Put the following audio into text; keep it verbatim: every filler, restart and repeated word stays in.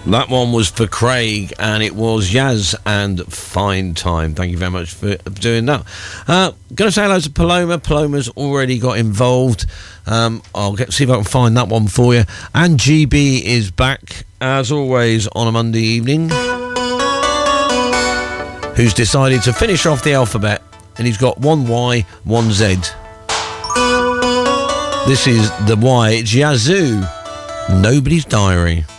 That one was for Craig, and it was Yaz and Fine Time. Thank you very much for doing that. Uh, going to say hello to Paloma. Paloma's already got involved. Um, I'll get see if I can find that one for you. And G B is back, as always, on a Monday evening. Who's decided to finish off the alphabet, and he's got one Y, one Z. This is the Y. It's Yazoo. Nobody's Diary.